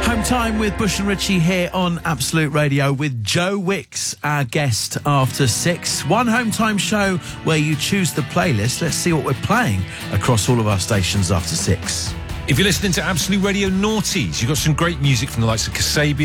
Home time with Bush and Richie here on Absolute Radio with Joe Wicks, our guest after 6. One home time show where you choose the playlist. Let's see what we're playing across all of our stations after 6. If you're listening to Absolute Radio Noughties, you've got some great music from the likes of Kasabian,